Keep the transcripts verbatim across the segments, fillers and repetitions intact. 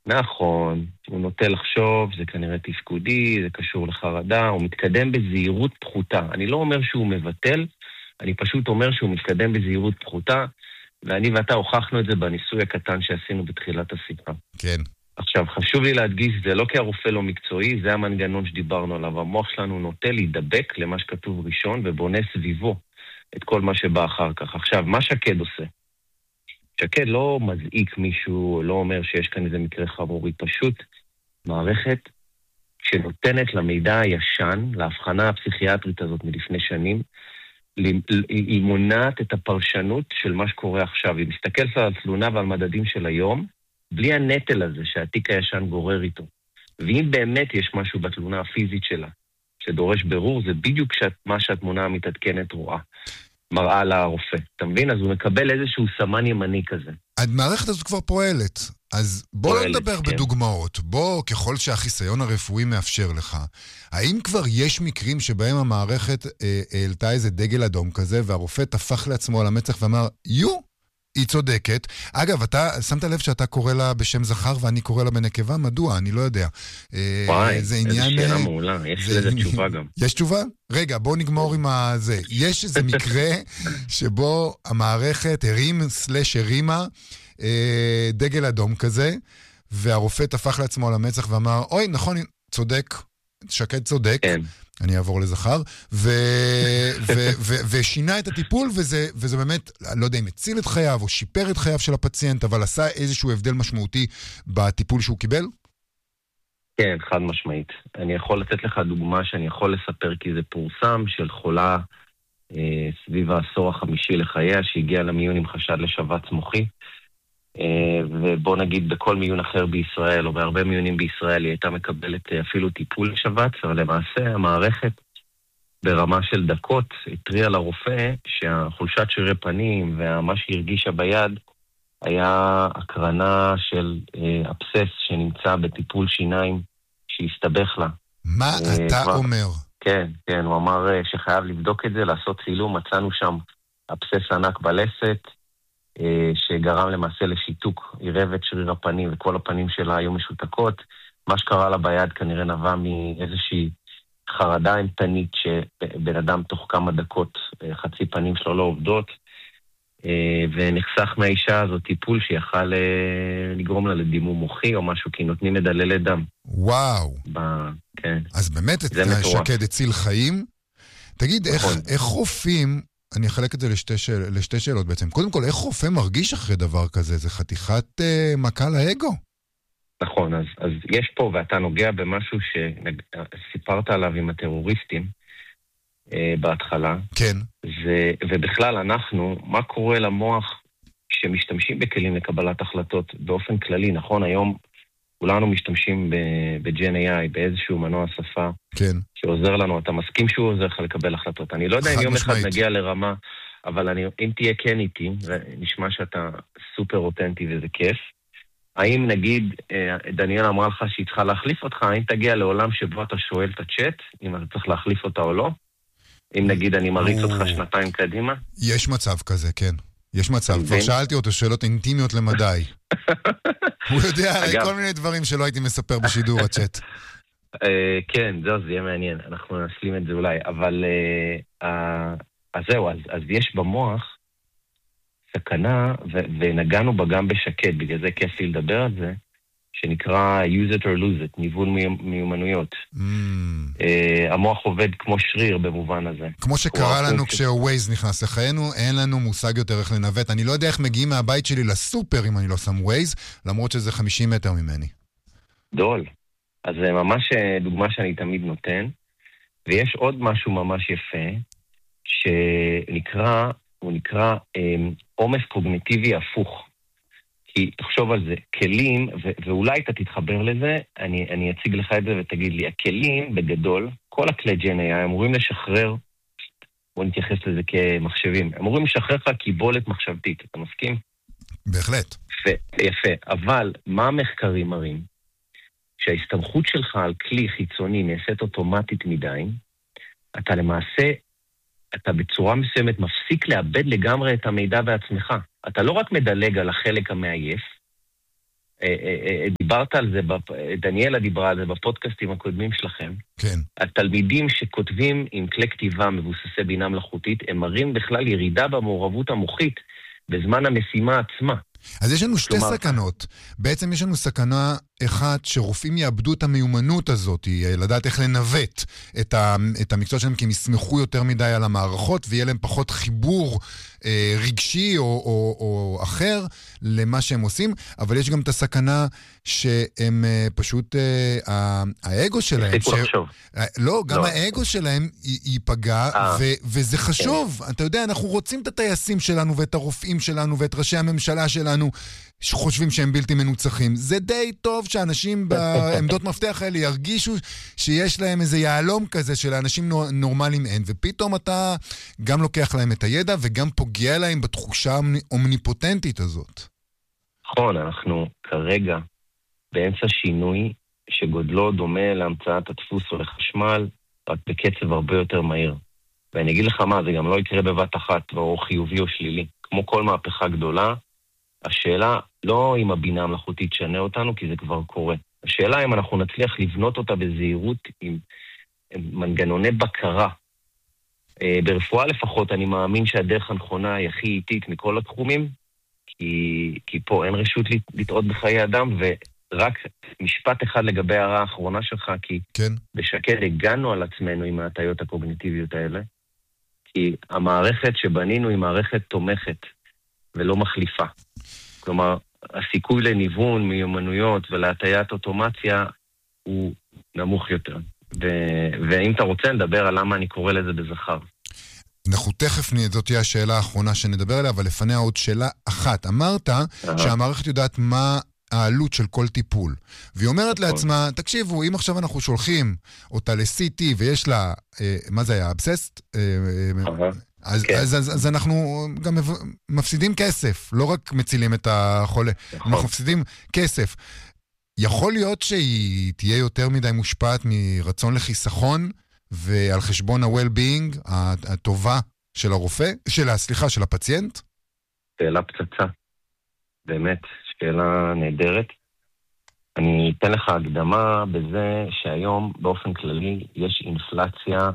נכון, הוא נוטה לחשוב, זה כנראה תפקודי, זה קשור לחרדה, הוא מתקדם בזהירות פחותה. אני לא אומר שהוא מבטל, אני פשוט אומר שהוא מתקדם בזהירות פחותה, ואני ואתה הוכחנו את זה בניסוי הקטן שעשינו בתחילת השיחה. כן. עכשיו, חשוב לי להדגיש, זה לא כי הרופא לא מקצועי, זה המנגנון שדיברנו עליו. המוח שלנו נוטה להידבק למה שכתוב ראשון, ובונה סביבו את כל מה שבא אחר כך. עכשיו, מה שקד עושה? שקד לא מזעיק מישהו, לא אומר שיש כאן איזה מקרה חמורי, פשוט מערכת שנותנת למידע הישן, להבחנה הפסיכיאטרית הזאת מלפני שנים, היא מונעת את הפרשנות של מה שקורה עכשיו. היא מסתכלת על תלונה ועל מדדים של היום, בלי הנטל הזה שהתיק הישן גורר איתו. ואם באמת יש משהו בתלונה הפיזית שלה, שדורש ברור, זה בדיוק מה שהתמונה המתעדכנת רואה. מראה לרופא. אתה מבין? אז הוא מקבל איזשהו סמן ימני כזה. המערכת הזאת כבר פועלת. אז בוא פועלת, לא נדבר כן. בדוגמאות. בוא, ככל שהחיסיון הרפואי מאפשר לך, האם כבר יש מקרים שבהם המערכת אה, העלתה איזה דגל אדום כזה, והרופא תפח לעצמו על המצח ואמר, יו, היא צודקת. אגב, אתה שמת לב שאתה קורא לה בשם זכר ואני קורא לה בנקבה? מדוע? אני לא יודע. וואי, איזה שאלה מעולה. יש לזה תשובה גם. יש תשובה? רגע, בוא נגמור עם הזה. יש איזה מקרה שבו המערכת הרים סלש הרימה דגל אדום כזה, והרופא תפח לעצמו על המצח ואמר, אוי, נכון, צודק, שקד צודק. כן. אני אעבור לזכר, ו- ו- ו- ושינה את הטיפול, וזה, וזה באמת, לא יודע אם הציל את חייו, או שיפר את חייו של הפציינט, אבל עשה איזשהו הבדל משמעותי בטיפול שהוא קיבל? כן, חד משמעית. אני יכול לתת לך דוגמה שאני יכול לספר, כי זה פורסם של חולה אה, סביב העשור החמישי לחייה, שהגיעה למיון עם חשד לשבץ מוחי, אה, ובוא נגיד בכל מיון אחר בישראל, או בהרבה מיונים בישראל, היא הייתה מקבלת אפילו טיפול לשבץ, אבל למעשה המערכת ברמה של דקות התריעה לרופא שהחולשת שרירי פנים ומה שהיא הרגישה ביד היה הקרנה של אה, אבסס שנמצא בטיפול שיניים שהסתבך לה. מה אה, אתה כבר... אומר? כן, כן, הוא אמר אה, שחייב לבדוק את זה, לעשות צילום, מצאנו שם אבסס ענק בלסת, שגרם למעשה לשיתוק, עירבת שריר הפנים, וכל הפנים שלה היו משותקות. מה שקרה לה ביד כנראה נבע מאיזושהי חרדה אימתנית, שבן אדם תוך כמה דקות חצי פנים שלו לא עובדות, ונחסך מהאישה הזאת טיפול שיכל לגרום לה לדימום מוחי או משהו, כי נותנים מדללי דם. וואו. ב... כן. אז באמת שקד הציל חיים. תגיד, איך, איך רופאים, אני אחלק את זה לשתי, שאל, לשתי שאלות בעצם. קודם כל, איך רופא מרגיש אחרי דבר כזה? זה חתיכת אה, מכה לאגו. נכון, אז, אז יש פה, ואתה נוגע במשהו שסיפרת עליו עם הטרוריסטים אה, בהתחלה. כן. זה, ובכלל אנחנו, מה קורה למוח שמשתמשים בכלים לקבלת החלטות באופן כללי, נכון? היום כולנו משתמשים ב-ג'ן איי איי, באיזשהו מנוע שפה, כן. שעוזר לנו. אתה מסכים שהוא עוזר לך לקבל החלטות. אני לא יודע אם יום אחד נגיע לרמה, אבל אני, אם תהיה כן איתי, נשמע שאתה סופר אותנטי וזה כיף. האם נגיד, דניאל אמרה לך שהיא צריכה להחליף אותך, האם תגיע לעולם שבו אתה שואל את הצ'אט, אם אתה צריך להחליף אותה או לא? אם נגיד אני מריץ אותך שנתיים קדימה? יש מצב כזה, כן. יש מצב. כבר שאלתי אותו שאלות אינטימיות למדי. הוא יודע כל מיני דברים שלא הייתי מספר בשידור הצ'אט. כן, זהו, זה יהיה מעניין. אנחנו נסלים את זה אולי. אבל אז זהו, אז יש במוח סכנה, ונגענו בה גם בשקד, בגלל זה כיף לי לדבר על זה, שנקרא use it or lose it, ניוון מיומנויות. המוח עובד כמו שריר במובן הזה. כמו שקרה לנו כשה-Waze נכנס לחיינו, אין לנו מושג יותר איך לנווט. אני לא יודע איך מגיעים מהבית שלי לסופר אם אני לא שם Waze, למרות שזה חמישים מטר ממני. דול. אז זה ממש דוגמה שאני תמיד נותן, ויש עוד משהו ממש יפה, שנקרא, הוא נקרא עומס קוגניטיבי הפוך. כי תחשוב על זה, כלים, ו- ואולי אתה תתחבר לזה, אני, אני אציג לך את זה ותגיד לי, הכלים בגדול, כל הכלי ג'ן איי איי אמורים לשחרר, בוא נתייחס לזה כמחשבים, אמורים לשחרר לך קיבולת מחשבתית, אתה מסכים? בהחלט. יפה, יפה, אבל מה המחקרים מראים? שההסתמכות שלך על כלי חיצוני נעשית אוטומטית מדי, אתה למעשה, אתה בצורה מסוימת מפסיק לאבד לגמרי את המידע בעצמך. אתה לא רק מדלג על החלק המעייף, דיברת על זה, דניאלה דיברה על זה בפודקאסטים הקודמים שלכם. כן. התלמידים שכותבים עם כלי כתיבה מבוססי בינה מלאכותית, הם מראים בכלל ירידה במעורבות המוחית בזמן המשימה עצמה. אז יש לנו שתי כלומר... סכנות. בעצם יש לנו סכנה אחת שרופאים יאבדו את המיומנות הזאת, לדעת איך לנווט את, ה... את המקצוע שלהם, כי הם יסמכו יותר מדי על המערכות, ויהיה להם פחות חיבור אה, רגשי או, או, או אחר למה שהם עושים, אבל יש גם את הסכנה שהם אה, פשוט, אה, האגו שלהם... ש... אה, לא, גם לא. האגו שלהם ייפגע, ו... וזה חשוב. כן. אתה יודע, אנחנו רוצים את הטייסים שלנו, ואת הרופאים שלנו, ואת ראשי הממשלה שלנו, שחושבים שהם בלתי מנוצחים. זה די טוב שאנשים בעמדות מפתח האלה ירגישו שיש להם איזה יעלום כזה שלאנשים נורמליים אין, ופתאום אתה גם לוקח להם את הידע וגם פוגע להם בתחושה האומניפוטנטית הזאת. נכון, אנחנו כרגע באמצע שינוי שגודלו דומה להמצאת הדפוס או לחשמל, רק בקצב הרבה יותר מהיר. ואני אגיד לך מה, זה גם לא יקרה בבת אחת, או חיובי או שלילי. כמו כל מהפכה גדולה, השאלה לא אם הבינה המלאכותית תשנה אותנו, כי זה כבר קורה. השאלה אם אנחנו נצליח לבנות אותה בזהירות עם, עם מנגנוני בקרה. אה, ברפואה לפחות אני מאמין שהדרך הנכונה היא הכי איטית מכל התחומים, כי, כי פה אין רשות לטעות בחיי אדם, ורק משפט אחד לגבי הערה האחרונה שלך, כי כן. בשקד הגענו על עצמנו עם ההטיות הקוגניטיביות האלה, כי המערכת שבנינו היא מערכת תומכת ולא מחליפה. כלומר, הסיכוי לניוון, מיומנויות ולהטיית אוטומציה הוא נמוך יותר. ו- ואם אתה רוצה, נדבר על למה אני קורא לזה בזכר. אנחנו תכף, זאת תהיה השאלה האחרונה שנדבר עליה, אבל לפניה עוד שאלה אחת. אמרת uh-huh. שהמערכת יודעת מה העלות של כל טיפול. והיא אומרת לעצמה, תקשיבו, אם עכשיו אנחנו שולחים אותה ל-סי טי ויש לה, אה, מה זה היה, אבססט? אה, אה, אז, כן. אז, אז, אז אנחנו גם מפסידים כסף, לא רק מצילים את החולה, נכון. אנחנו מפסידים כסף. יכול להיות שהיא תהיה יותר מדי מושפעת מרצון לחיסכון, ועל חשבון ה-well-being, הטובה של הרופא, של, סליחה, של הפציינט? שאלה פצצה, באמת, שאלה נהדרת. אני אתן לך הקדמה בזה שהיום באופן כללי יש אינפלציה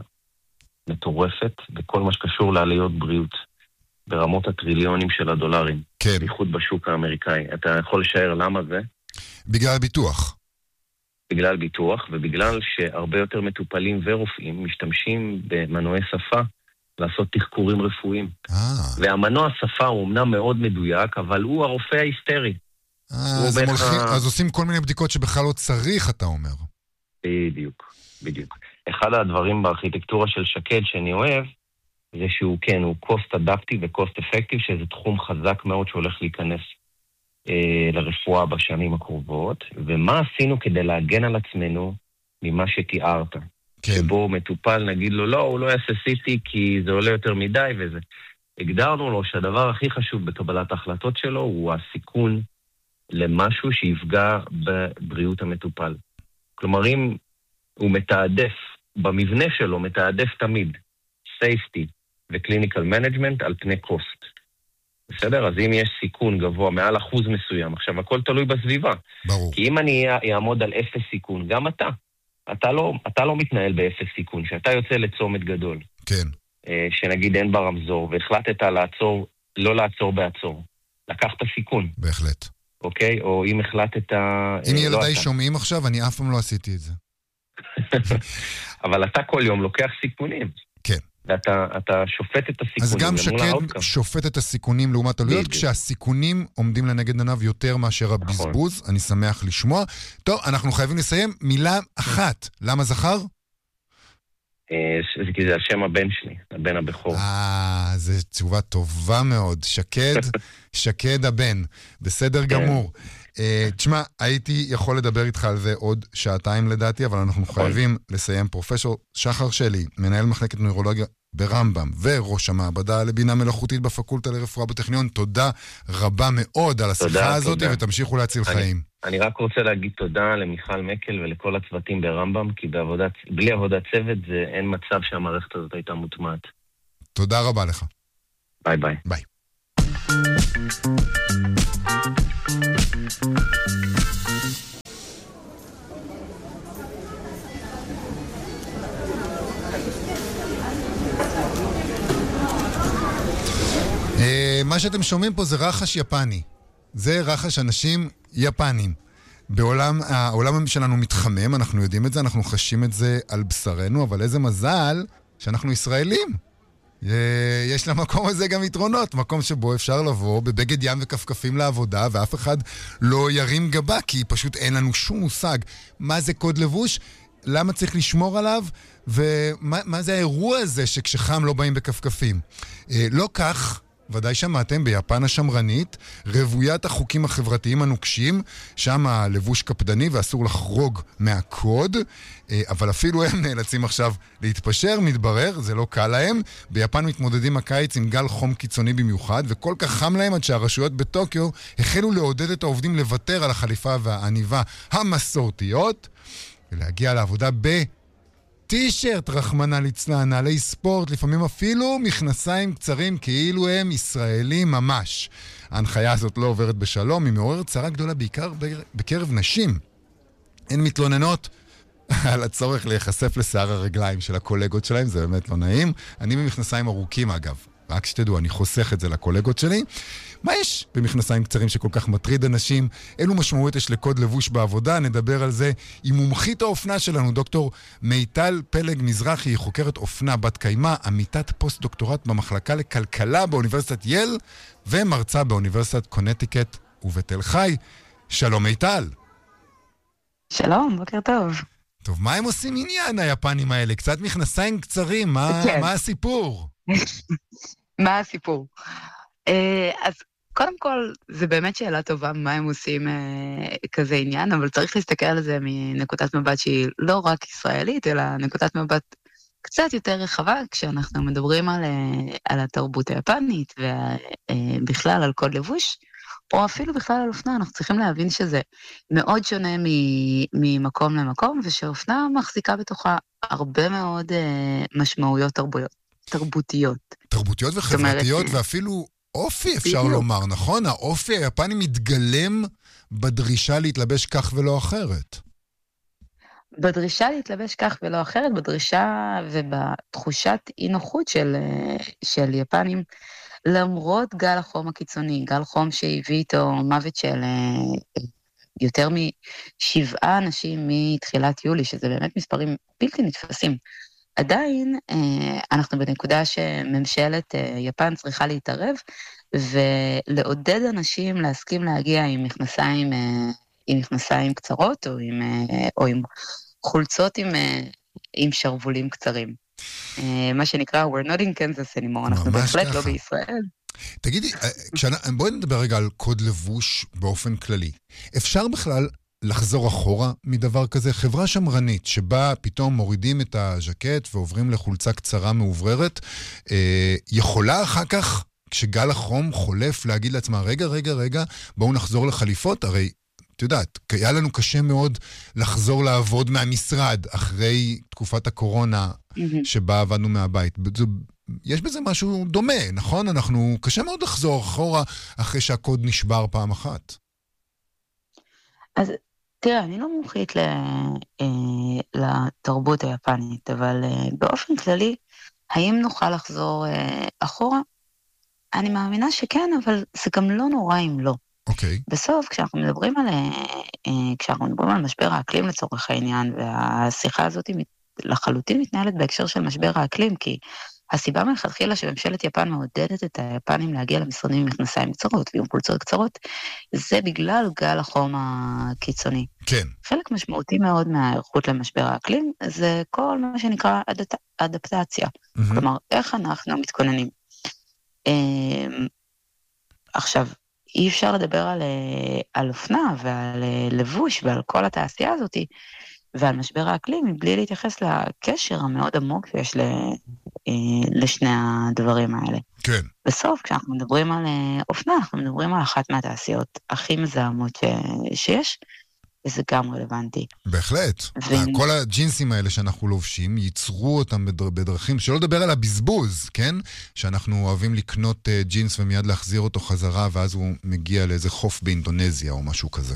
מטורפת בכל מה שקשור לעליות בריאות, ברמות הטריליונים של הדולרים. כן. בייחוד בשוק האמריקאי. אתה יכול לשער למה זה? בגלל ביטוח. בגלל ביטוח, ובגלל שהרבה יותר מטופלים ורופאים משתמשים במנועי שפה לעשות תחקורים רפואיים. אה. והמנוע שפה הוא אמנם מאוד מדויק, אבל הוא הרופא ההיסטרי. אה, אז, בח... הולכים, אז עושים כל מיני בדיקות שבכלל לא צריך, אתה אומר. בדיוק, בדיוק. אחד הדברים בארכיטקטורה של שקד שאני אוהב, זה שהוא כן, הוא cost adaptive ו-cost effective, שזה תחום חזק מאוד שהולך להיכנס אה, לרפואה בשנים הקרובות, ומה עשינו כדי להגן על עצמנו ממה שתיארת. כן. שבו מטופל נגיד לו, לא, הוא לא יעשה סיטי כי זה עולה יותר מדי וזה. הגדרנו לו שהדבר הכי חשוב בקבלת ההחלטות שלו הוא הסיכון למשהו שיפגע בבריאות המטופל. כלומר, אם הוא מתעדף, במבנה שלו מתעדף תמיד safety ו-clinical management על פני cost. בסדר? אז אם יש סיכון גבוה מעל אחוז מסוים, עכשיו הכל תלוי בסביבה. ברור. כי אם אני אעמוד על אפס סיכון, גם אתה, אתה לא, אתה לא מתנהל באפס סיכון, שאתה יוצא לצומת גדול. כן. שנגיד אין ברמזור, והחלטת לעצור, לא לעצור בעצור. לקחת סיכון. בהחלט. אוקיי? או אם החלטת... אם ילדיי שומעים עכשיו, אני אף פעם לא עשיתי את זה. אבל אתה כל יום לוקח סיכונים. כן. ואתה אתה שופט את הסיכונים. אז גם שקד שופט את הסיכונים לעומת עלויות, כשהסיכונים עומדים לנגד עיניו יותר מאשר הבזבוז. אני שמח לשמוע. טוב, אנחנו חייבים לסיים. מילה אחת. למה זכר? כי זה השם הבן שלי, הבן הבכור. אה, זו תשובה טובה מאוד. שקד, שקד הבן. בסדר גמור. תשמע, הייתי יכול לדבר איתך על זה עוד שעתיים לדעתי, אבל אנחנו חייבים לסיים. פרופסור שחר שלי, מנהל מחלקת נוירולוגיה ברמב"ם, וראש המעבדה לבינה מלאכותית בפקולטה לרפואה בטכניון, תודה רבה מאוד על השיחה הזאת, ותמשיכו להציל חיים. אני רק רוצה להגיד תודה למיכל מקל ולכל הצוותים ברמב"ם, כי בלי עבודת צוות אין מצב שהמערכת הזאת הייתה מוטמעת. תודה רבה לך. ביי ביי. ביי. מה שאתם שומעים פה זה רחש יפני. זה רחש אנשים יפנים. בעולם, העולם שלנו מתחמם, אנחנו יודעים את זה, אנחנו חשים את זה על בשרנו, אבל איזה מזל שאנחנו ישראלים. יש למקום הזה גם יתרונות, מקום שבו אפשר לבוא בבגד ים וכפכפים לעבודה, ואף אחד לא ירים גבה, כי פשוט אין לנו שום מושג מה זה קוד לבוש, למה צריך לשמור עליו, ומה מה זה האירוע הזה שכשחם לא באים בכפכפים. לא כך, ודאי שמעתם, ביפן השמרנית, רוויית החוקים החברתיים הנוקשים, שם הלבוש קפדני ואסור לחרוג מהקוד, אבל אפילו הם נאלצים עכשיו להתפשר, מתברר, זה לא קל להם. ביפן מתמודדים הקיץ עם גל חום קיצוני במיוחד, וכל כך חם להם עד שהרשויות בטוקיו החלו לעודד את העובדים לוותר על החליפה והעניבה המסורתיות, ולהגיע לעבודה ב... טישרט, רחמנה ליצלן, נעלי ספורט, לפעמים אפילו מכנסיים קצרים כאילו הם ישראלים ממש. ההנחיה הזאת לא עוברת בשלום, היא מעוררת צרה גדולה בעיקר בקרב נשים. הן מתלוננות על הצורך להיחשף לשיער הרגליים של הקולגות שלהם, זה באמת לא נעים. אני במכנסיים ארוכים אגב, רק שתדעו, אני חוסך את זה לקולגות שלי. מה יש במכנסיים קצרים שכל כך מטריד אנשים? אילו משמעויות יש לקוד לבוש בעבודה? נדבר על זה עם מומחית האופנה שלנו, דוקטור מיטל פלג מזרחי, היא חוקרת אופנה בת קיימה, עמיתת פוסט-דוקטורט במחלקה לכלכלה באוניברסיטת יל, ומרצה באוניברסיטת קונטיקט ובתל חי. שלום מיטל. שלום, בוקר טוב. טוב, מה הם עושים עניין היפנים האלה? קצת מכנסיים קצרים, מה, כן. מה הסיפור? מה הסיפור? אז קודם כל, זה באמת שאלה טובה מה הם עושים כזה עניין, אבל צריך להסתכל על זה מנקודת מבט שהיא לא רק ישראלית, אלא נקודת מבט קצת יותר רחבה, כשאנחנו מדברים על, על התרבות היפנית, ובכלל על קוד לבוש, או אפילו בכלל על אופנה, אנחנו צריכים להבין שזה מאוד שונה ממקום למקום, ושאופנה מחזיקה בתוכה הרבה מאוד משמעויות תרבויות, תרבותיות. תרבותיות וחברתיות, ואפילו אופי אפשר לומר, נכון? האופי היפני מתגלם בדרישה להתלבש כך ולא אחרת. בדרישה להתלבש כך ולא אחרת, בדרישה ובתחושת אי נוחות של, של יפנים, למרות גל החום הקיצוני, גל חום שהביא איתו מוות של יותר משבעה אנשים מתחילת יולי, שזה באמת מספרים בלתי נתפסים. עדיין אנחנו בנקודה שממשלת יפן צריכה להתערב, ולעודד אנשים להסכים להגיע עם מכנסיים, עם מכנסיים קצרות, או עם, או עם חולצות עם, עם שרבולים קצרים. מה שנקרא, we're not in Kansas anymore, אנחנו בהחלט לא בישראל. תגידי, בואי נדבר רגע על קוד לבוש באופן כללי. אפשר בכלל לחזור אחורה מדבר כזה? חברה שמרנית שבה פתאום מורידים את הז'קט ועוברים לחולצה קצרה מעובררת, יכולה אחר כך, כשגל החום חולף, להגיד לעצמה, רגע, רגע, רגע, בואו נחזור לחליפות? הרי את יודעת, היה לנו קשה מאוד לחזור לעבוד מהמשרד אחרי תקופת הקורונה שבה עבדנו מהבית. יש בזה משהו דומה, נכון? אנחנו קשה מאוד לחזור אחורה אחרי שהקוד נשבר פעם אחת. אז תראה, אני לא מומחית לתרבות היפנית, אבל באופן כללי, האם נוכל לחזור אחורה? אני מאמינה שכן, אבל זה גם לא נורא אם לא. אוקיי. בסוף, כשאנחנו מדברים על, כשאנחנו מדברים על משבר האקלים לצורך העניין, והשיחה הזאת לחלוטין מתנהלת בהקשר של משבר האקלים, כי הסיבה מלכתחילה שממשלת יפן מעודדת את היפנים להגיע למשרדים עם מכנסיים קצרות ועם חולצות קצרות, זה בגלל גל החום הקיצוני. כן. חלק משמעותי מאוד מההיערכות למשבר האקלים, זה כל מה שנקרא אדפ... אדפטציה. Mm-hmm. כלומר, איך אנחנו מתכוננים. עכשיו, אי אפשר לדבר על, על אופנה ועל לבוש ועל כל התעשייה הזאת, ועל משבר האקלים, מבלי להתייחס לקשר המאוד עמוק שיש לשני הדברים האלה. כן. בסוף, כשאנחנו מדברים על אופנה, אנחנו מדברים על אחת מהתעשיות הכי מזהמות שיש, וזה גם רלוונטי. בהחלט. ו... כל הג'ינסים האלה שאנחנו לובשים, ייצרו אותם בדר... בדרכים, שלא לדבר על הבזבוז, כן? שאנחנו אוהבים לקנות uh, ג'ינס ומיד להחזיר אותו חזרה, ואז הוא מגיע לאיזה חוף באינדונזיה או משהו כזה.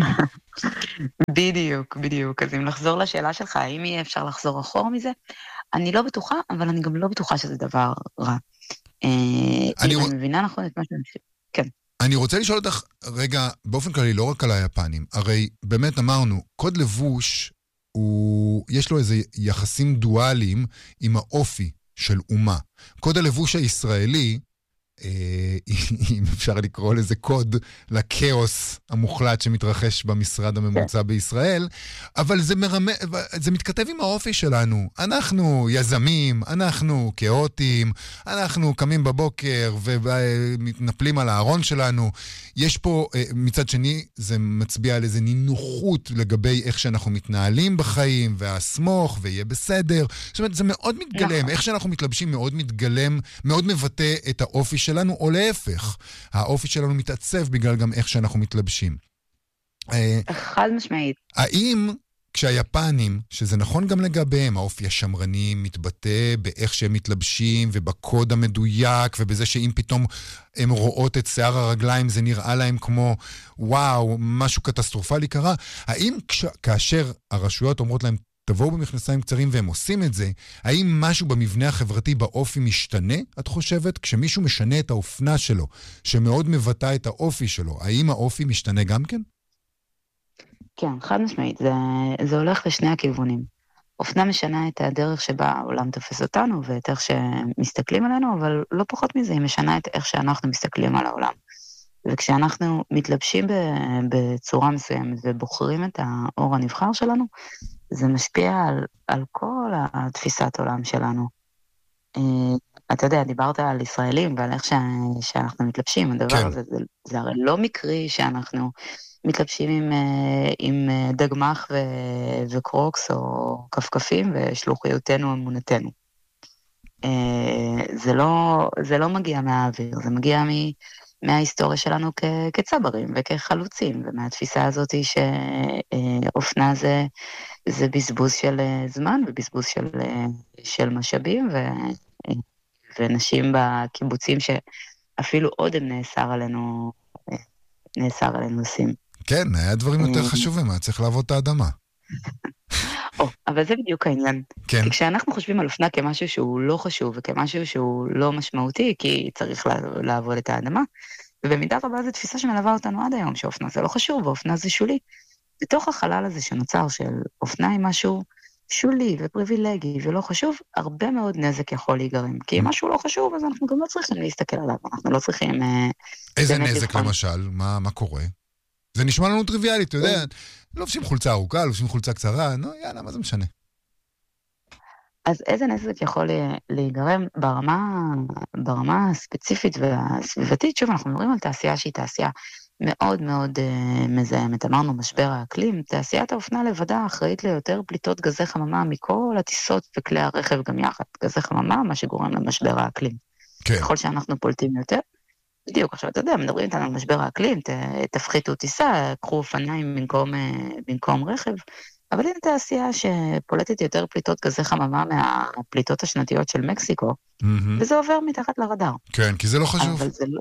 בדיוק, בדיוק. אז אם לחזור לשאלה שלך, האם יהיה אפשר לחזור אחורה מזה? אני לא בטוחה, אבל אני גם לא בטוחה שזה דבר רע. Uh, אני מבינה נכון את מה שאני חושב. כן. אני רוצה לשאול אותך, רגע, באופן כללי, לא רק על היפנים, הרי באמת אמרנו, קוד לבוש, הוא, יש לו איזה יחסים דואליים עם האופי של אומה. קוד הלבוש הישראלי, אם אפשר לקרוא לזה קוד לקאוס המוחלט שמתרחש במשרד הממוצע בישראל, אבל זה מרמה, זה מתכתב עם האופי שלנו. אנחנו יזמים, אנחנו כאוטים, אנחנו קמים בבוקר ומתנפלים על הארון שלנו. יש פה, מצד שני, זה מצביע על איזה נינוחות לגבי איך שאנחנו מתנהלים בחיים, והסמוך, ויהיה בסדר. זאת אומרת, זה מאוד מתגלם. איך שאנחנו מתלבשים מאוד מתגלם, מאוד מבטא את האופי שלנו, או להפך. האופי שלנו מתעצב בגלל גם איך שאנחנו מתלבשים. חד משמעית. האם כשהיפנים, שזה נכון גם לגביהם, האופי השמרני מתבטא באיך שהם מתלבשים, ובקוד המדויק, ובזה שאם פתאום הם רואות את שיער הרגליים, זה נראה להם כמו, וואו, משהו קטסטרופלי קרה. האם כש, כאשר הרשויות אומרות להם, תבואו במכנסיים קצרים והם עושים את זה, האם משהו במבנה החברתי באופי משתנה, את חושבת? כשמישהו משנה את האופנה שלו, שמאוד מבטא את האופי שלו, האם האופי משתנה גם כן? כן, חד משמעית, זה, זה הולך לשני הכיוונים. אופנה משנה את הדרך שבה העולם תופס אותנו, ואת איך שמסתכלים עלינו, אבל לא פחות מזה, היא משנה את איך שאנחנו מסתכלים על העולם. וכשאנחנו מתלבשים בצורה מסוימת, ובוחרים את האור הנבחר שלנו, זה משפיע על, על כל התפיסת עולם שלנו. אתה יודע, דיברת על ישראלים ועל איך ש, שאנחנו מתלבשים, הדבר כן. הזה, זה, זה הרי לא מקרי שאנחנו מתלבשים עם, עם דגמח ו, וקרוקס או כפכפים ושלוחיותנו אמונתנו. זה לא, זה לא מגיע מהאוויר, זה מגיע מ... מההיסטוריה שלנו כ- כצברים וכחלוצים, ומהתפיסה הזאת שאופנה זה, זה בזבוז של זמן ובזבוז של, של משאבים, ו, ונשים בקיבוצים שאפילו עוד הם נאסר עלינו, נאסר עלינו עושים. כן, היה דברים יותר חשובים, היה צריך לעבוד את האדמה. או, אבל זה בדיוק העניין. כן. כי כשאנחנו חושבים על אופנה כמשהו שהוא לא חשוב, וכמשהו שהוא לא משמעותי, כי צריך לעבוד את האדמה, ובמידה רבה זו תפיסה שמלווה אותנו עד היום, שאופנה זה לא חשוב, ואופנה זה שולי. בתוך החלל הזה שנוצר של אופנה היא משהו שולי ופריבילגי ולא חשוב, הרבה מאוד נזק יכול להיגרם. כי אם משהו לא חשוב, אז אנחנו גם לא צריכים להסתכל עליו, אנחנו לא צריכים... איזה נזק למשל? מה, מה קורה? זה נשמע לנו טריוויאלי, אתה יודע, לובשים חולצה ארוכה, לובשים חולצה קצרה, נו, יאללה, מה זה משנה? אז איזה נזק יכול להיגרם ברמה, ברמה הספציפית והסביבתית? שוב, אנחנו מדברים על תעשייה שהיא תעשייה מאוד מאוד uh, מזהמת. אמרנו משבר האקלים, תעשיית האופנה לבדה אחראית ליותר פליטות גזי חממה מכל הטיסות וכלי הרכב גם יחד. גזי חממה, מה שגורם למשבר האקלים. כן. ככל שאנחנו פולטים יותר, בדיוק, עכשיו אתה יודע, מדברים איתנו על משבר האקלים, ת, תפחיתו טיסה, קחו אופניים במקום, במקום רכב, אבל הנה תעשייה שפולטת יותר פליטות גזי חממה מהפליטות השנתיות של מקסיקו, mm-hmm. וזה עובר מתחת לרדאר. כן, כי זה לא חשוב. אבל זה לא...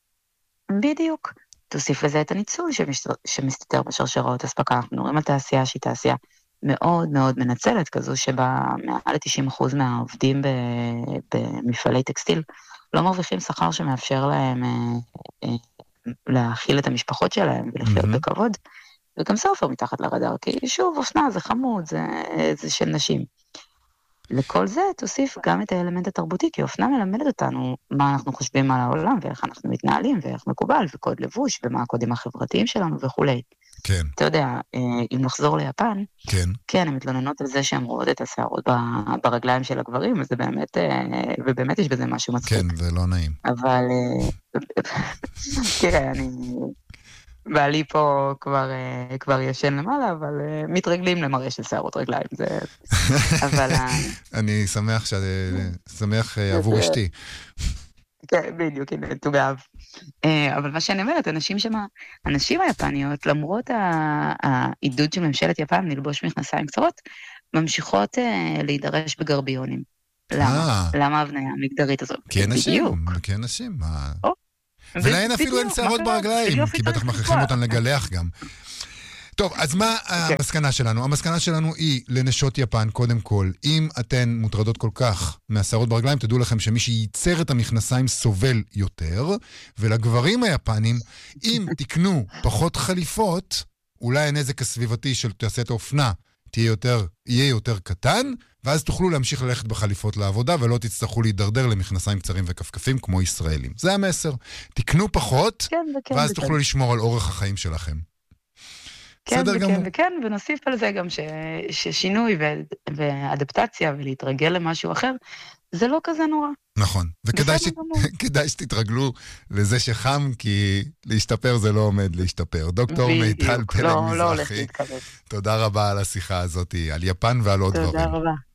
בדיוק. תוסיף לזה את הניצול שמסתתר, שמסתתר בשרשראות הספקה. אנחנו מדברים על תעשייה שהיא תעשייה מאוד מאוד מנצלת, כזו שבה מעל ל-תשעים אחוז מהעובדים במפעלי טקסטיל, לא מרוויחים שכר שמאפשר להם אה, אה, להכיל את המשפחות שלהם ולחיות mm-hmm. בכבוד, וגם זה עופר מתחת לרדאר, כי שוב, אופנה זה חמוד, זה, זה של נשים. לכל זה תוסיף גם את האלמנט התרבותי, כי אופנה מלמדת אותנו מה אנחנו חושבים על העולם, ואיך אנחנו מתנהלים, ואיך מקובל, וקוד לבוש, ומה הקודים החברתיים שלנו וכו'. כן. אתה יודע, אם נחזור ליפן, כן, כן, הן מתלוננות על זה שהן רואות את השערות ברגליים של הגברים, וזה באמת, ובאמת יש בזה משהו מצחיק. כן, זה לא נעים. אבל, תראה, אני, בעלי פה כבר, כבר ישן למעלה, אבל מתרגלים למראה של שערות רגליים, זה, אבל... אני שמח, שמח עבור אשתי. כן, בדיוק, הנה, ט"ו באב. אבל מה שאני אומרת, אנשים שמה, הנשים היפניות, למרות העידוד של ממשלת יפן ללבוש מכנסיים קצרות, ממשיכות להידרש בגרביונים. למה? למה ההבניה המגדרית הזאת? כי אנשים, כי אנשים. ולהן אפילו אין שערות ברגליים, כי בטח מכריחים אותן לגלח גם. טוב, אז מה המסקנה שלנו? המסקנה שלנו היא לנשות יפן, קודם כל. אם אתן מוטרדות כל כך מהשערות ברגליים, תדעו לכם שמי שייצר את המכנסיים סובל יותר, ולגברים היפנים, אם תקנו פחות חליפות, אולי הנזק הסביבתי של תעשיית האופנה תהיה יותר, יהיה יותר קטן, ואז תוכלו להמשיך ללכת בחליפות לעבודה, ולא תצטרכו להידרדר למכנסיים קצרים וכפכפים כמו ישראלים. זה המסר. תקנו פחות, כן, וכן, ואז וכן. תוכלו לשמור על אורח החיים שלכם. כן, בסדר וכן, גמור. וכן, ונוסיף על זה גם ש, ששינוי ו, ואדפטציה ולהתרגל למשהו אחר, זה לא כזה נורא. נכון, וכדאי ש... בסדר גמור. כדאי שתתרגלו לזה שחם, כי להשתפר זה לא עומד להשתפר. דוקטור מיטל בדיוק, פלג לא, לא הולך מזרחי, להתקרב. תודה רבה על השיחה הזאת, על יפן ועל עוד תודה דברים. רבה.